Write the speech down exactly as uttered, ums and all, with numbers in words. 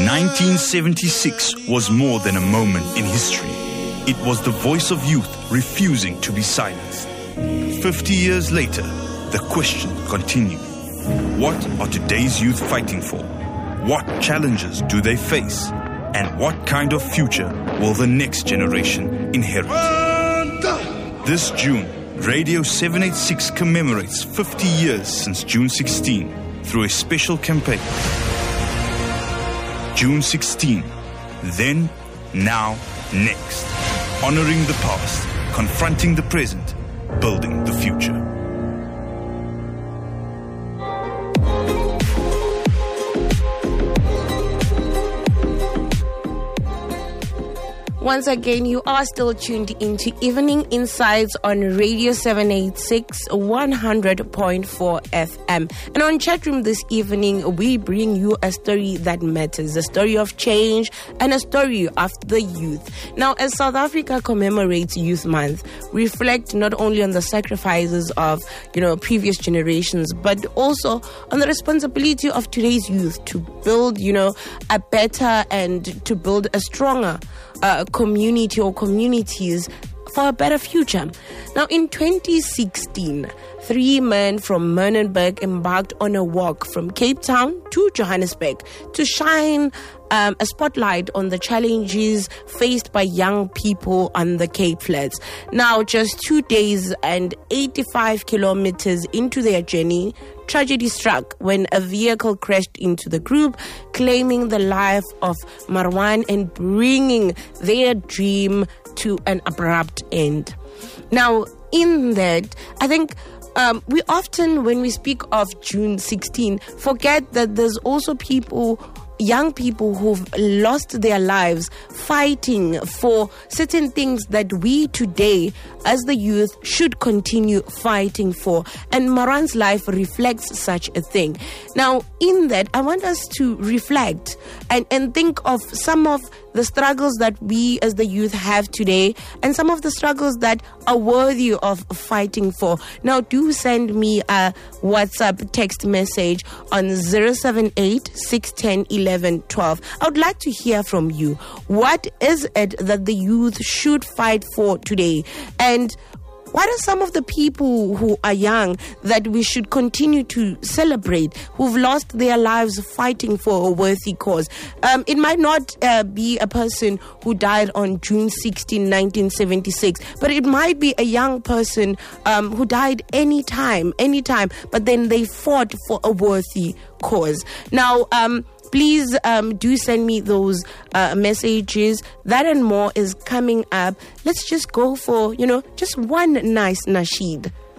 nineteen seventy-six was more than a moment in history. It was the voice of youth refusing to be silenced. Fifty years later, the question continues. What are today's youth fighting for? What challenges do they face? And what kind of future will the next generation inherit? This June, Radio seven eighty-six commemorates fifty years since June sixteenth through a special campaign. June sixteenth, then, now, next. Honoring the past, confronting the present, building the future. Once again, you are still tuned into Evening Insights on Radio seven eighty-six, one hundred point four F M. And on Chatroom this evening, we bring you a story that matters, a story of change and a story of the youth. Now, as South Africa commemorates Youth Month, reflect not only on the sacrifices of, you know, previous generations, but also on the responsibility of today's youth to build, you know, a better and to build a stronger uh, community or communities for a better future. Now, in twenty sixteen, three men from Mernenberg embarked on a walk from Cape Town to Johannesburg to shine um, a spotlight on the challenges faced by young people on the Cape Flats. Now, just two days and eighty-five kilometers into their journey, tragedy struck when a vehicle crashed into the group, claiming the life of Marwan and bringing their dream to an abrupt end. Now, in that, I think um, we often, when we speak of June sixteenth, forget that there's also people, young people who've lost their lives fighting for certain things that we today, as the youth, should continue fighting for. And Marwan's life reflects such a thing. Now, in that, I want us to reflect and, and think of some of the struggles that we as the youth have today and some of the struggles that are worthy of fighting for. Now, do send me a WhatsApp text message on zero seven eight, six one zero, one one one two. I would like to hear from you. What is it that the youth should fight for today? And what are some of the people who are young that we should continue to celebrate, who've lost their lives fighting for a worthy cause? Um, it might not uh, be a person who died on June sixteenth, nineteen seventy-six, but it might be a young person um, who died anytime, anytime, but then they fought for a worthy cause. Now, um, please um, do send me those uh, messages. That and more is coming up. Let's just go for, you know, just one nice nasheed.